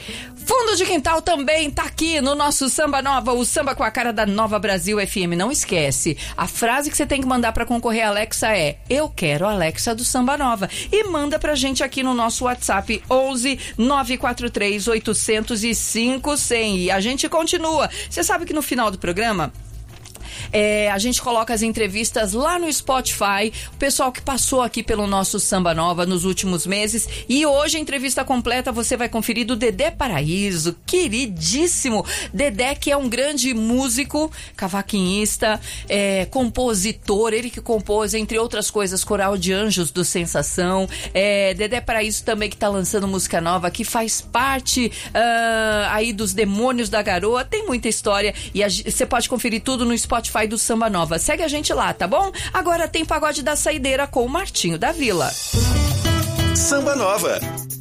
Fundo de Quintal também tá aqui no nosso Samba Nova, o samba com a cara da Nova Brasil FM. Não esquece, a frase que você tem que mandar pra concorrer a Alexa é: eu quero a Alexa do Samba Nova. E manda pra gente aqui no nosso WhatsApp 11 943 805 100. E a gente continua. Você sabe que no final do programa a gente coloca as entrevistas lá no Spotify, o pessoal que passou aqui pelo nosso Samba Nova nos últimos meses, e hoje a entrevista completa você vai conferir do Dedé Paraíso, queridíssimo Dedé, que é um grande músico, cavaquinista, compositor, ele que compôs, entre outras coisas, Coral de Anjos do Sensação, Dedé Paraíso também que tá lançando música nova, que faz parte aí dos Demônios da Garoa, tem muita história, e você pode conferir tudo no Spotify do Samba Nova. Segue a gente lá, tá bom? Agora tem Pagode da Saideira com o Martinho da Vila. Samba Nova.